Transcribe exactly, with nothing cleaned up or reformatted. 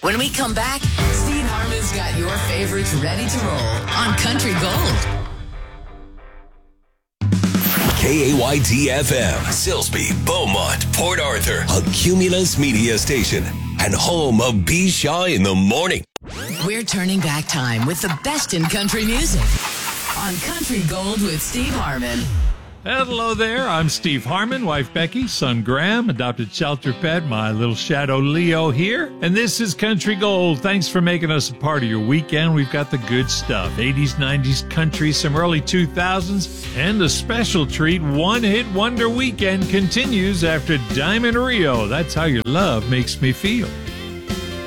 When we come back, Steve Harmon's got your favorites ready to roll on Country Gold. K A Y T F M, Silsbee, Beaumont, Port Arthur, a Cumulus media station, and home of B. Shaw in the Morning. We're turning back time with the best in country music on Country Gold with Steve Harmon. Hello there, I'm Steve Harmon, wife Becky, son Graham, adopted shelter pet, my little shadow Leo here. And this is Country Gold. Thanks for making us a part of your weekend. We've got the good stuff, eighties, nineties country, some early two thousands, and a special treat, One Hit Wonder Weekend continues after Diamond Rio. That's how your love makes me feel.